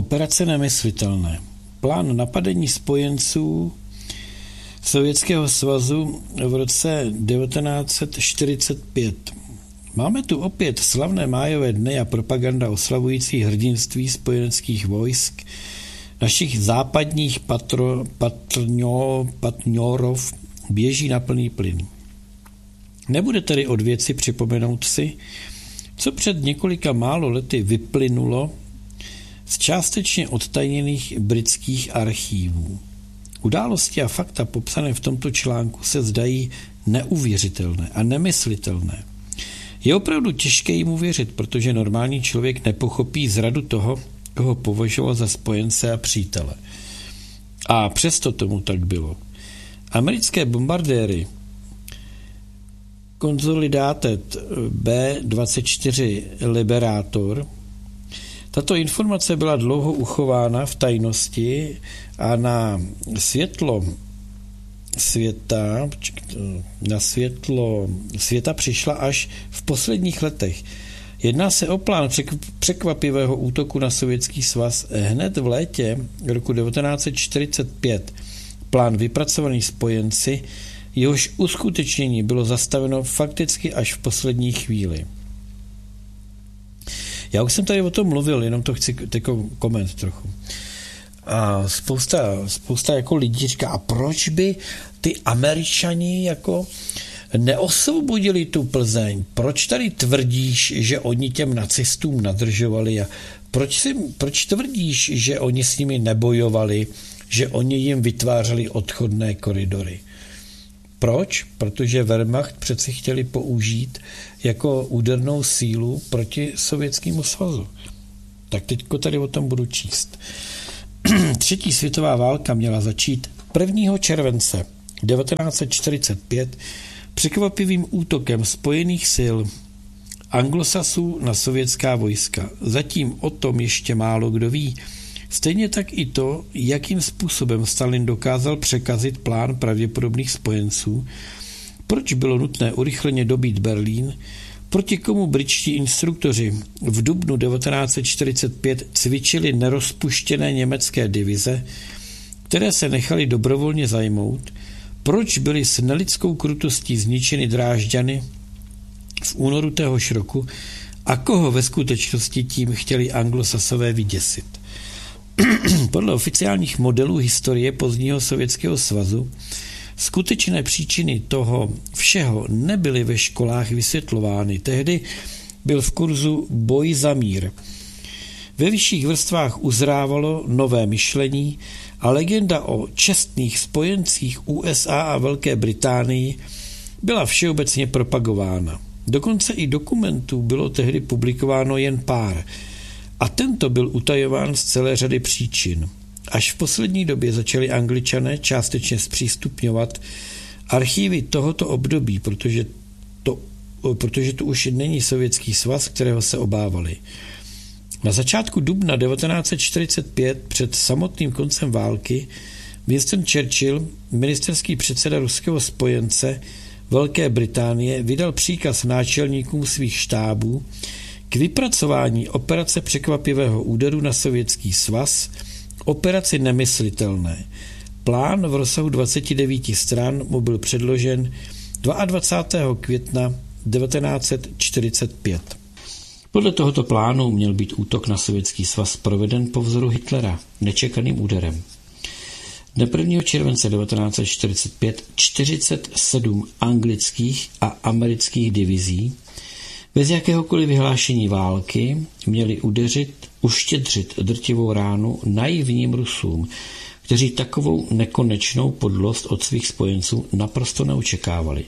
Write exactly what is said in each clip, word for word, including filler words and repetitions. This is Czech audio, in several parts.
Operace nemyslitelné. Plán napadení spojenců Sovětského svazu v roce devatenáct set čtyřicet pět. Máme tu opět slavné májové dny a propaganda oslavující hrdinství spojeneckých vojsk, našich západních patro, patrňo, patňorov běží na plný plyn. Nebude tedy od věci připomenout si, co před několika málo lety vyplynulo z částečně odtajněných britských archívů. Události a fakta popsané v tomto článku se zdají neuvěřitelné a nemyslitelné. Je opravdu těžké jim uvěřit, protože normální člověk nepochopí zradu toho, koho považoval za spojence a přítele. A přesto tomu tak bylo. Americké bombardéry Consolidated bé dvacet čtyři Liberator. Tato informace byla dlouho uchována v tajnosti a na světlo světa, na světlo světa přišla až v posledních letech. Jedná se o plán překvapivého útoku na Sovětský svaz hned v létě roku devatenáct set čtyřicet pět. Plán vypracovaný spojenci, jehož uskutečnění bylo zastaveno fakticky až v poslední chvíli. Já už jsem tady o tom mluvil, jenom to chci jako koment trochu. A spousta, spousta jako lidí říká, a proč by ty Američani jako neosvobodili tu Plzeň? Proč tady tvrdíš, že oni těm nacistům nadržovali? A proč, si, proč tvrdíš, že oni s nimi nebojovali, že oni jim vytvářeli odchodné koridory? Proč? Protože Wehrmacht přeci chtěli použít jako údernou sílu proti Sovětskému svazu. Tak teďko tady o tom budu číst. Třetí světová válka měla začít prvního července devatenáct set čtyřicet pět překvapivým útokem spojených sil Anglosasů na sovětská vojska. Zatím o tom ještě málo kdo ví. Stejně tak i to, jakým způsobem Stalin dokázal překazit plán pravděpodobných spojenců, proč bylo nutné urychleně dobít Berlín, proti komu britští instruktoři v dubnu devatenáct set čtyřicet pět cvičili nerozpuštěné německé divize, které se nechaly dobrovolně zajmout, proč byly s nelidskou krutostí zničeny Drážďany v únoru téhož roku a koho ve skutečnosti tím chtěli Anglosasové vyděsit. Podle oficiálních modelů historie pozdního Sovětského svazu skutečné příčiny toho všeho nebyly ve školách vysvětlovány. Tehdy byl v kurzu boj za mír. Ve vyšších vrstvách uzrávalo nové myšlení a legenda o čestných spojencích U S A a Velké Británii byla všeobecně propagována. Dokonce i dokumentů bylo tehdy publikováno jen pár. A tento byl utajován z celé řady příčin. Až v poslední době začali Angličané částečně zpřístupňovat archívy tohoto období, protože to, protože to už není Sovětský svaz, kterého se obávali. Na začátku dubna devatenáct set čtyřicet pět, před samotným koncem války, Winston Churchill, ministerský předseda ruského spojence Velké Británie, vydal příkaz náčelníkům svých štábů k vypracování operace překvapivého úderu na Sovětský svaz, operaci nemyslitelné. Plán v rozsahu dvacet devět stran mu byl předložen dvacátého druhého května devatenáct set čtyřicet pět. Podle tohoto plánu měl být útok na Sovětský svaz proveden po vzoru Hitlera nečekaným úderem. Dne prvního července devatenáct set čtyřicet pět čtyřicet sedm anglických a amerických divizí bez jakéhokoliv vyhlášení války měli udeřit, uštědřit drtivou ránu naivním Rusům, kteří takovou nekonečnou podlost od svých spojenců naprosto neočekávali.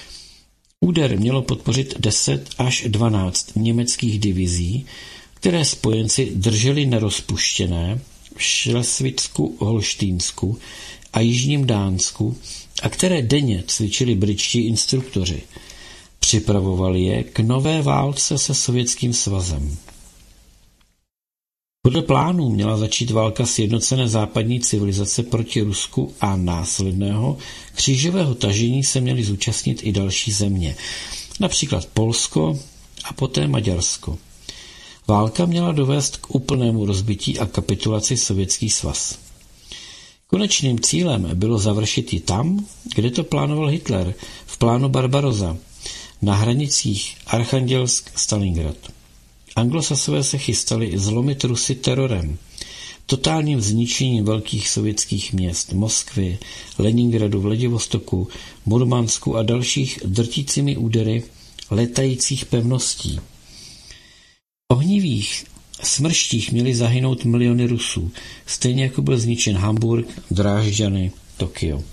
Úder mělo podpořit deset až dvanáct německých divizí, které spojenci drželi nerozpuštěné v Šlesvicku, Holštýnsku a Jižním Dánsku a které denně cvičili britští instruktoři. Připravovali je k nové válce se Sovětským svazem. Podle plánů měla začít válka sjednocené západní civilizace proti Rusku a následného křížového tažení se měly zúčastnit i další země, například Polsko a poté Maďarsko. Válka měla dovést k úplnému rozbití a kapitulaci Sovětský svaz. Konečným cílem bylo završit ji tam, kde to plánoval Hitler, v plánu Barbarossa, na hranicích Archangelsk-Stalingrad. Anglosasové se chystali zlomit Rusy terorem, totálním zničením velkých sovětských měst Moskvy, Leningradu, Vladivostoku, Murmansku a dalších drtícími údery letajících pevností. V ohnivých smrštích měli zahynout miliony Rusů, stejně jako byl zničen Hamburg, Drážďany, Tokio.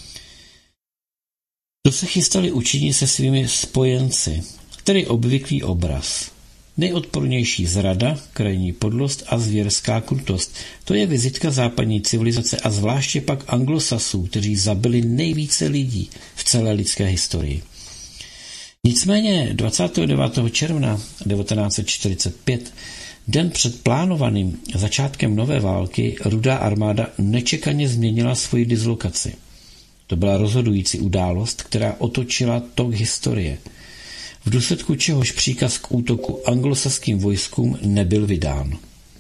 To se chystali učinit se svými spojenci, tedy obvyklý obraz. Nejodpornější zrada, krajní podlost a zvěrská krutost. To je vizitka západní civilizace a zvláště pak Anglosasů, kteří zabili nejvíce lidí v celé lidské historii. Nicméně dvacátého devátého června devatenáct set čtyřicet pět, den před plánovaným začátkem nové války, Rudá armáda nečekaně změnila svoji dislokaci. To byla rozhodující událost, která otočila tok historie, v důsledku čehož příkaz k útoku anglosaským vojskům nebyl vydán.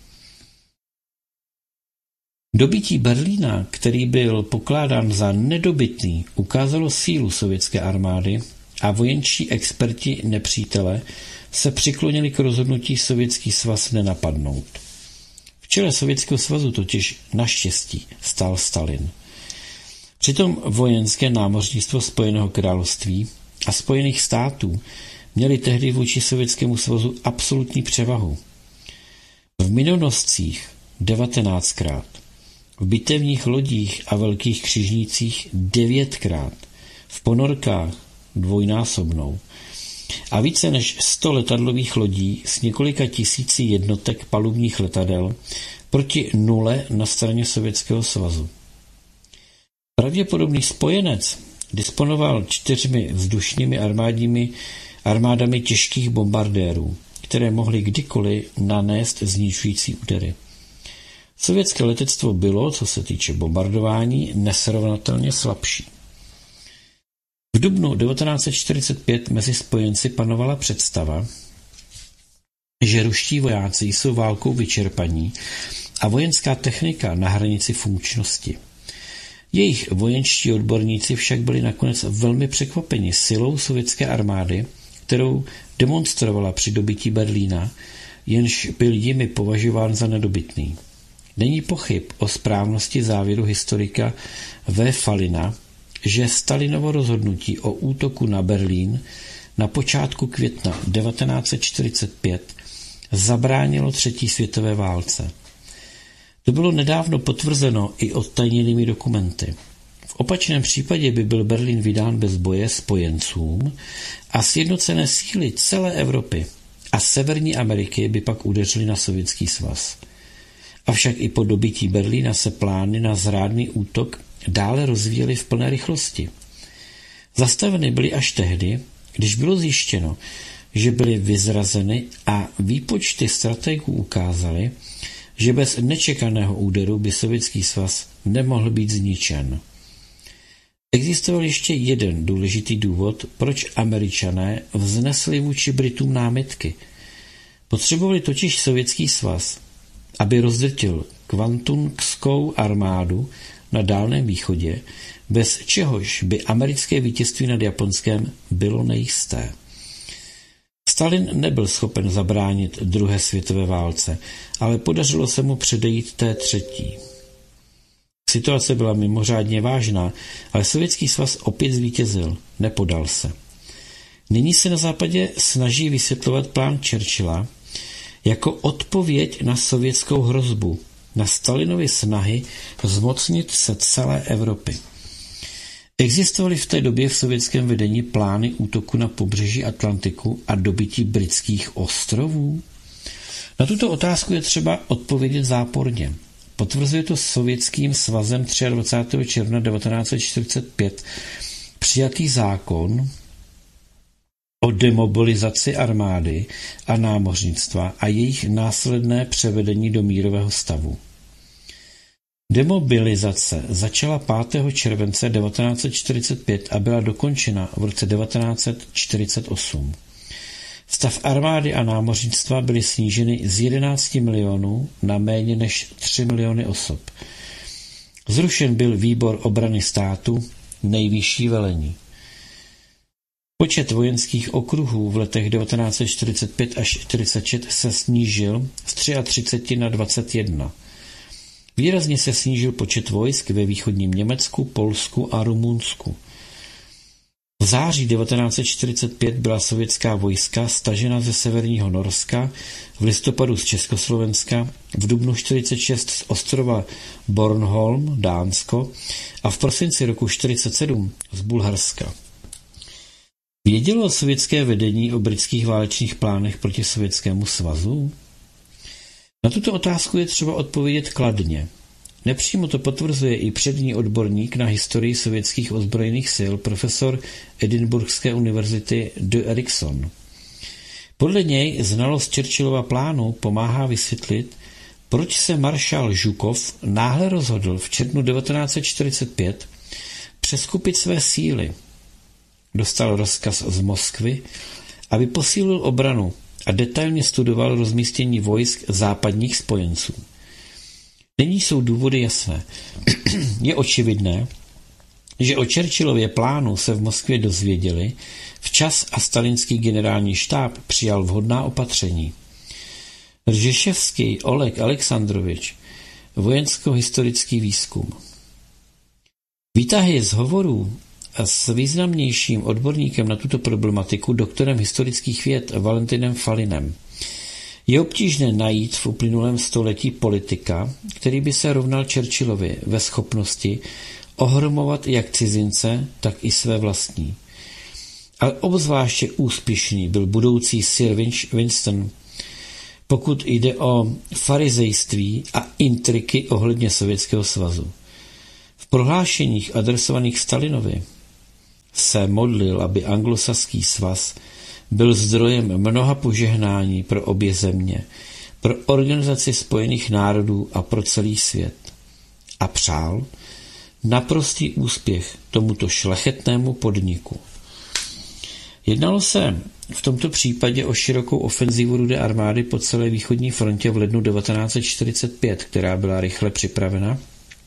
Dobytí Berlína, který byl pokládán za nedobytný, ukázalo sílu sovětské armády a vojenští experti nepřítele se přiklonili k rozhodnutí Sovětský svaz nenapadnout. V čele Sovětského svazu totiž naštěstí stál Stalin. Přitom vojenské námořnictvo Spojeného království a Spojených států měli tehdy vůči Sovětskému svazu absolutní převahu. V minonoscích devatenáctkrát, v bitevních lodích a velkých křižnících devětkrát, v ponorkách dvojnásobnou a více než sto letadlových lodí s několika tisíci jednotek palubních letadel proti nule na straně Sovětského svazu. Pravděpodobný spojenec disponoval čtyřmi vzdušními armádními armádami těžkých bombardérů, které mohly kdykoliv nanést zničující údery. Sovětské letectvo bylo, co se týče bombardování, nesrovnatelně slabší. V dubnu devatenáct set čtyřicet pět mezi spojenci panovala představa, že ruští vojáci jsou válkou vyčerpaní a vojenská technika na hranici funkčnosti. Jejich vojenští odborníci však byli nakonec velmi překvapeni silou sovětské armády, kterou demonstrovala při dobytí Berlína, jenž byl jimi považován za nedobytný. Není pochyb o správnosti závěru historika V. Falina, že Stalinovo rozhodnutí o útoku na Berlín na počátku května devatenáct set čtyřicet pět zabránilo třetí světové válce. To bylo nedávno potvrzeno i odtajněnými dokumenty. V opačném případě by byl Berlín vydán bez boje spojencům a sjednocené síly celé Evropy a Severní Ameriky by pak udeřily na Sovětský svaz. Avšak i po dobytí Berlína se plány na zrádný útok dále rozvíjely v plné rychlosti. Zastaveny byly až tehdy, když bylo zjištěno, že byly vyzrazeny a výpočty strategů ukázaly, že bez nečekaného úderu by Sovětský svaz nemohl být zničen. Existoval ještě jeden důležitý důvod, proč Američané vznesli vůči Britům námitky. Potřebovali totiž Sovětský svaz, aby rozdrtil kvantunskou armádu na Dálném východě, bez čehož by americké vítězství nad Japonskem bylo nejisté. Stalin nebyl schopen zabránit druhé světové válce, ale podařilo se mu předejít té třetí. Situace byla mimořádně vážná, ale Sovětský svaz opět zvítězil, nepodal se. Nyní se na západě snaží vysvětlovat plán Churchilla jako odpověď na sovětskou hrozbu, na Stalinovy snahy zmocnit se celé Evropy. Existovaly v té době v sovětském vedení plány útoku na pobřeží Atlantiku a dobytí britských ostrovů? Na tuto otázku je třeba odpovědět záporně. Potvrzuje to Sovětským svazem dvacátého třetího června devatenáct set čtyřicet pět přijatý zákon o demobilizaci armády a námořnictva a jejich následné převedení do mírového stavu. Demobilizace začala pátého července devatenáct set čtyřicet pět a byla dokončena v roce devatenáct set čtyřicet osm. Stav armády a námořnictva byly sníženy z jedenácti milionů na méně než tři miliony osob. Zrušen byl výbor obrany státu, nejvyšší velení. Počet vojenských okruhů v letech devatenáct set čtyřicet pět až čtyřicet šest se snížil z třicet tři na dvacet jedna. Výrazně se snížil počet vojsk ve východním Německu, Polsku a Rumunsku. V září devatenáct set čtyřicet pět byla sovětská vojska stažena ze severního Norska, v listopadu z Československa, v dubnu čtyřicet šest z ostrova Bornholm, Dánsko, a v prosinci roku čtyřicet sedm z Bulharska. Vědělo sovětské vedení o britských válečných plánech proti Sovětskému svazu? Na tuto otázku je třeba odpovědět kladně. Nepřímo to potvrzuje i přední odborník na historii sovětských ozbrojených sil profesor Edinburghské univerzity de Erikson. Podle něj znalost Churchillova plánu pomáhá vysvětlit, proč se maršál Žukov náhle rozhodl v červnu devatenáct set čtyřicet pět přeskupit své síly. Dostal rozkaz z Moskvy, aby posílil obranu a detailně studoval rozmístění vojsk západních spojenců. Nyní jsou důvody jasné. Je očividné, že o Churchillově plánu se v Moskvě dozvěděli včas a stalinský generální štáb přijal vhodná opatření. Ržeševský Oleg Alexandrovič, vojensko-historický výzkum. Výtahy z hovorů s významnějším odborníkem na tuto problematiku, doktorem historických věd Valentinem Falinem. Je obtížné najít v uplynulém století politika, který by se rovnal Churchillovi ve schopnosti ohromovat jak cizince, tak i své vlastní. Ale obzvláště úspěšný byl budoucí Sir Winston, pokud jde o farizejství a intriky ohledně Sovětského svazu. V prohlášeních adresovaných Stalinovi se modlil, aby anglosaský svaz byl zdrojem mnoha požehnání pro obě země, pro Organizaci spojených národů a pro celý svět. A přál naprostý úspěch tomuto šlechetnému podniku. Jednalo se v tomto případě o širokou ofenzivu Rudé armády po celé východní frontě v lednu devatenáct set čtyřicet pět, která byla rychle připravena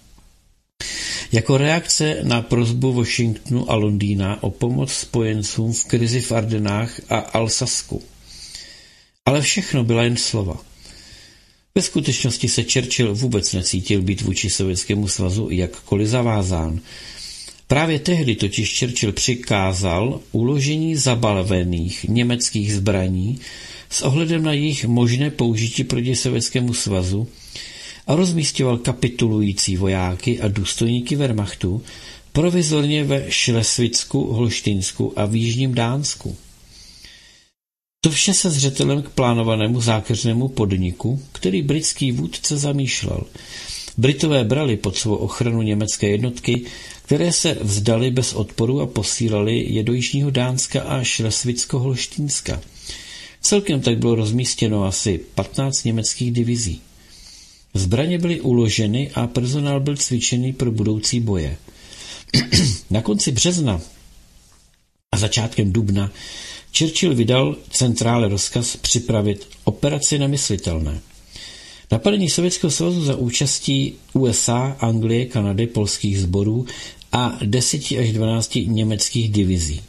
jako reakce na prosbu Washingtonu a Londýna o pomoc spojencům v krizi v Ardenách a Alsasku. Ale všechno byla jen slova. Ve skutečnosti se Churchill vůbec necítil být vůči Sovětskému svazu jakkoliv zavázán. Právě tehdy totiž Churchill přikázal uložení zabalených německých zbraní s ohledem na jejich možné použití proti Sovětskému svazu a rozmístěval kapitulující vojáky a důstojníky Wehrmachtu provizorně ve Šlesvicku, Holštýnsku a v jižním Dánsku. To vše se zřetelem k plánovanému zákeřnému podniku, který britský vůdce zamýšlel. Britové brali pod svou ochranu německé jednotky, které se vzdali bez odporu a posílali je do jižního Dánska a Šlesvicko-Holštýnska. Celkem tak bylo rozmístěno asi patnáct německých divizí. Zbraně byly uloženy a personál byl cvičený pro budoucí boje. Na konci března a začátkem dubna Churchill vydal centrále rozkaz připravit operaci nemyslitelné. Napadení Sovětského svazu za účastí U S A, Anglie, Kanady, polských sborů a deseti až dvanácti německých divizí.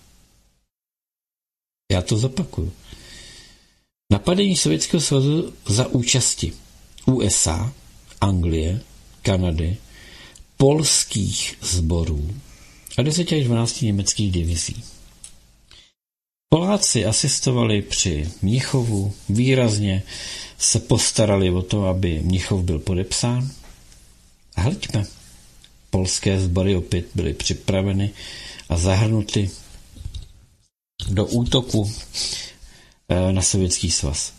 Já to zopakuju. Napadení Sovětského svazu za účasti U S A, Anglie, Kanady, polských sborů a deseti až dvanácti německých divizí. Poláci asistovali při Mnichovu, výrazně se postarali o to, aby Mnichov byl podepsán. A hleďme, polské sbory opět byly připraveny a zahrnuty do útoku na Sovětský svaz.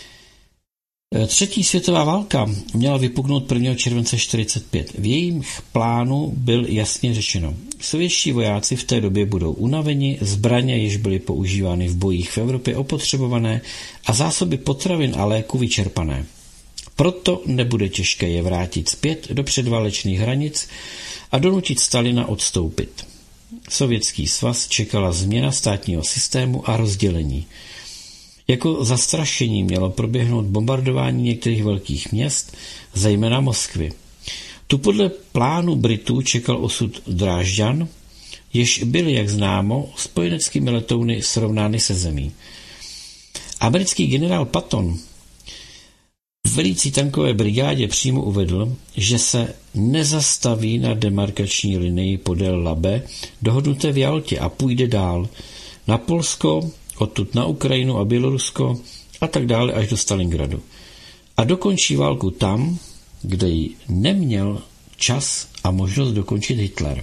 Třetí světová válka měla vypuknout prvního července čtyřicet pět. V jejím plánu byl jasně řečeno. Sovětští vojáci v té době budou unaveni, zbraně, jež byly používány v bojích v Evropě, opotřebované a zásoby potravin a léku vyčerpané. Proto nebude těžké je vrátit zpět do předválečných hranic a donutit Stalina odstoupit. Sovětský svaz čekala změna státního systému a rozdělení. Jako zastrašení mělo proběhnout bombardování některých velkých měst, zejména Moskvy. Tu podle plánu Britů čekal osud Drážďan, jež byly, jak známo, spojeneckými letouny srovnány se zemí. Americký generál Patton velící tankové brigádě přímo uvedl, že se nezastaví na demarkační linii podél Labe dohodnuté v Jaltě a půjde dál na Polsko, odtud na Ukrajinu a Bělorusko a tak dále až do Stalingradu. A dokončí válku tam, kde ji neměl čas a možnost dokončit Hitler.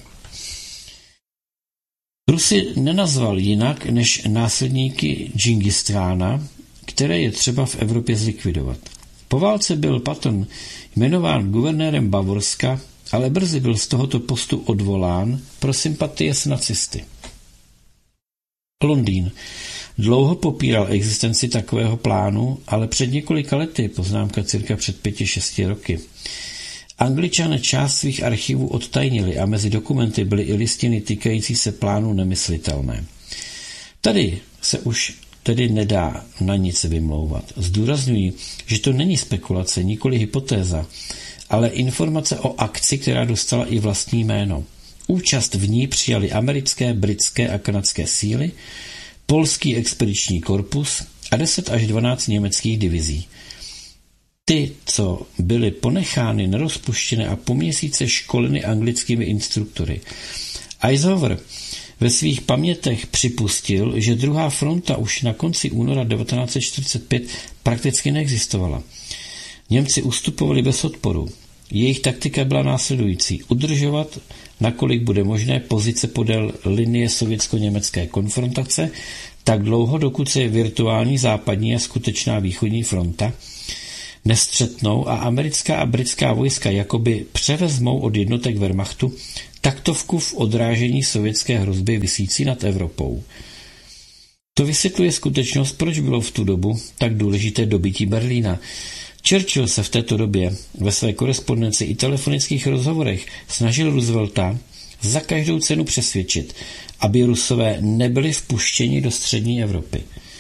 Rusy nenazval jinak než následníky Džingistrána, které je třeba v Evropě zlikvidovat. Po válce byl Patton jmenován guvernérem Bavorska, ale brzy byl z tohoto postu odvolán pro sympatie s nacisty. Londýn dlouho popíral existenci takového plánu, ale před několika lety, poznámka cirka před pěti, šesti roky, Angličané část svých archivů odtajnili a mezi dokumenty byly i listiny týkající se plánu nemyslitelné. Tady se už tedy nedá na nic vymlouvat. Zdůrazňuji, že to není spekulace, nikoli hypotéza, ale informace o akci, která dostala i vlastní jméno. Účast v ní přijali americké, britské a kanadské síly, polský expediční korpus a deset až dvanáct německých divizí. Ty, co byly ponechány nerozpuštěné a po měsíce školeny anglickými instruktory. Eisenhower ve svých pamětech připustil, že druhá fronta už na konci února devatenáct set čtyřicet pět prakticky neexistovala. Němci ustupovali bez odporu. Jejich taktika byla následující: udržovat, nakolik bude možné, pozice podél linie sovětsko-německé konfrontace tak dlouho, dokud se virtuální západní a skutečná východní fronta nestřetnou a americká a britská vojska jakoby převezmou od jednotek Wehrmachtu taktovku v odrážení sovětské hrozby visící nad Evropou. To vysvětluje skutečnost, proč bylo v tu dobu tak důležité dobytí Berlína. Churchill se v této době ve své korespondenci i telefonických rozhovorech snažil Roosevelta za každou cenu přesvědčit, aby Rusové nebyli vpuštěni do střední Evropy.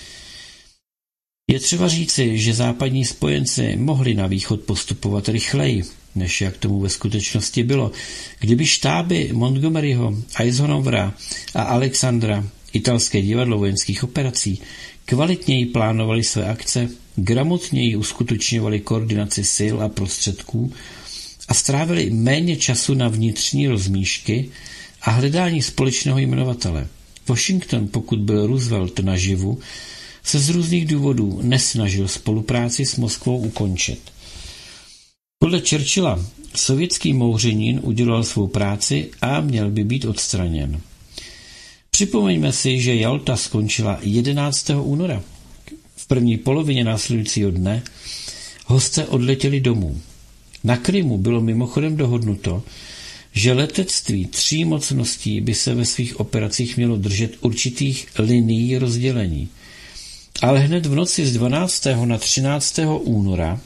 Je třeba říci, že západní spojenci mohli na východ postupovat rychleji, než jak tomu ve skutečnosti bylo, kdyby štáby Montgomeryho, Eisenhowera a Alexandra, italské divadlo vojenských operací, kvalitněji plánovali své akce, gramotněji uskutečňovali koordinaci sil a prostředků a strávili méně času na vnitřní rozmíšky a hledání společného jmenovatele. Washington, pokud byl Roosevelt naživu, se z různých důvodů nesnažil spolupráci s Moskvou ukončit. Podle Churchilla sovětský mouřenín udělal svou práci a měl by být odstraněn. Připomeňme si, že Jalta skončila jedenáctého února. V první polovině následujícího dne hosté odletěli domů. Na Krymu bylo mimochodem dohodnuto, že letectví tří mocností by se ve svých operacích mělo držet určitých linií rozdělení. Ale hned v noci z dvanáctého na třináctého února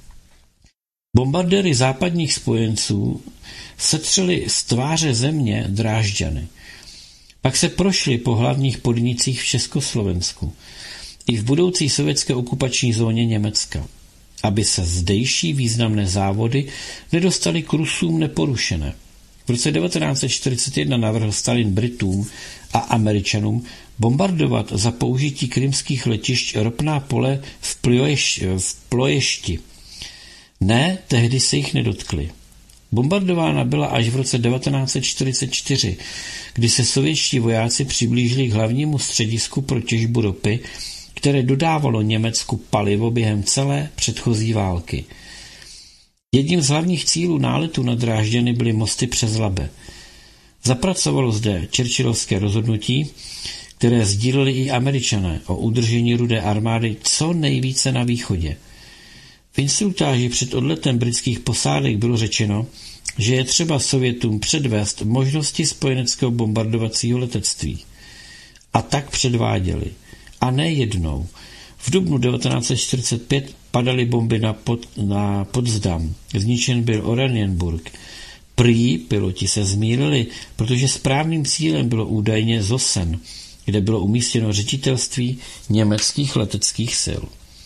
bombardéry západních spojenců setřeli z tváře země Drážďany. Pak se prošli po hlavních podnicích v Československu i v budoucí sovětské okupační zóně Německa, aby se zdejší významné závody nedostaly k Rusům neporušené. V roce devatenáct set čtyřicet jedna navrhl Stalin Britům a Američanům bombardovat za použití krymských letišť ropná pole v, Ploješ, v Ploješti. Ne, tehdy se jich nedotkli. Bombardována byla až v roce devatenáct set čtyřicet čtyři, kdy se sovětští vojáci přiblížili k hlavnímu středisku pro těžbu ropy, které dodávalo Německu palivo během celé předchozí války. Jedním z hlavních cílů náletu na Drážďany byly mosty přes Labe. Zapracovalo zde churchillovské rozhodnutí, které sdíleli i Američané, o udržení Rudé armády co nejvíce na východě. V instruktáži před odletem britských posádek bylo řečeno, že je třeba Sovětům předvést možnosti spojeneckého bombardovacího letectví. A tak předváděli. A ne jednou. V dubnu devatenáct set čtyřicet pět padaly bomby na, pod, na Potsdam. Zničen byl Oranienburg. Prý piloti se zmýlili, protože správným cílem bylo údajně Zosen, kde bylo umístěno ředitelství německých leteckých sil.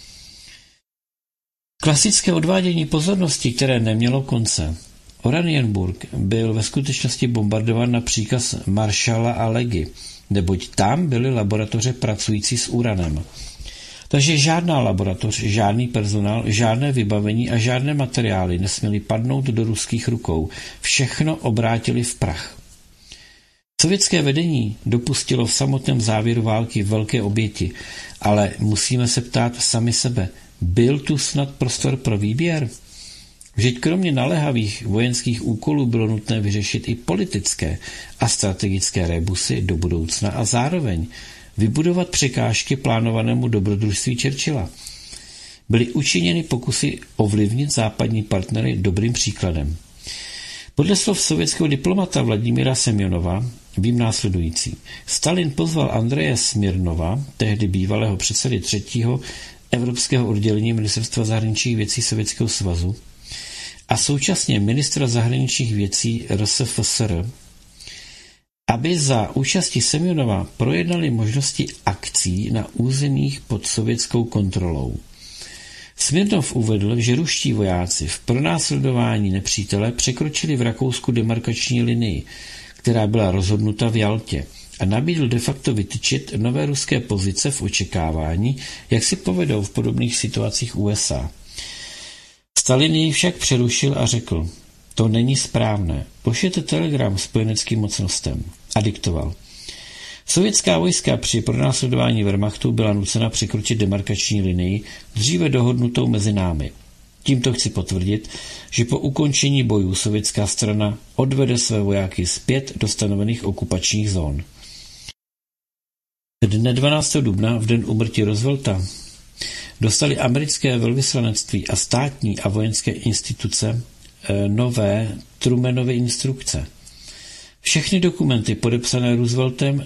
Klasické odvádění pozornosti, které nemělo konce. Oranienburg byl ve skutečnosti bombardován na příkaz maršala a legy, neboť tam byly laboratoře pracující s uranem. Takže žádná laboratoř, žádný personál, žádné vybavení a žádné materiály nesměly padnout do ruských rukou. Všechno obrátili v prach. Sovětské vedení dopustilo v samotném závěru války velké oběti, ale musíme se ptát sami sebe, byl tu snad prostor pro výběr? Vždyť kromě naléhavých vojenských úkolů bylo nutné vyřešit i politické a strategické rébusy do budoucna a zároveň vybudovat překážky plánovanému dobrodružství Churchilla. Byly učiněny pokusy ovlivnit západní partnery dobrým příkladem. Podle slov sovětského diplomata Vladimíra Semjonova vím následující. Stalin pozval Andreje Smirnova, tehdy bývalého předsedy třetího evropského oddělení Ministerstva zahraničních věcí Sovětského svazu a současně ministra zahraničních věcí R S F S R, aby za účasti Semjonova projednali možnosti akcí na územích pod sovětskou kontrolou. Smirnov uvedl, že ruští vojáci v pronásledování nepřítele překročili v Rakousku demarkační linii, která byla rozhodnuta v Jaltě, a nabídl de facto vytyčit nové ruské pozice v očekávání, jak si povedou v podobných situacích U S A. Stalin jej však přerušil a řekl, to není správné, pošlete telegram spojeneckým mocnostem, a diktoval. Sovětská vojska při pronásledování Wehrmachtu byla nucena překročit demarkační linii, dříve dohodnutou mezi námi. Tímto chci potvrdit, že po ukončení bojů sovětská strana odvede své vojáky zpět do stanovených okupačních zón. Dne dvanáctého dubna, v den úmrtí Roosevelta, dostali americké velvyslanectví a státní a vojenské instituce nové Trumanovy instrukce. Všechny dokumenty podepsané Rooseveltem